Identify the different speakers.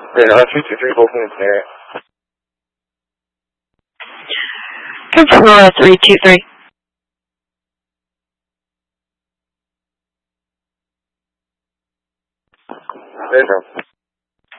Speaker 1: Radar 323, Vulcan is there.
Speaker 2: Control 323.
Speaker 1: Radar.